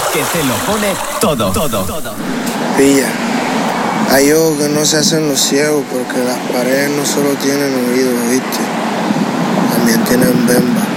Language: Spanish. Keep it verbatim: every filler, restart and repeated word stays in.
que te lo pone todo, todo, todo. Pilla, hay ojos que no se hacen los ciegos porque las paredes no solo tienen oídos, ¿viste? También tienen bemba.